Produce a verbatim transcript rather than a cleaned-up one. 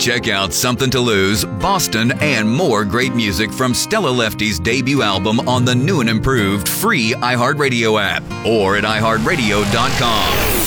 Check out Something to Lose, Boston, and more great music from Stella Lefty's debut album on the new and improved free iHeartRadio app or at i heart radio dot com.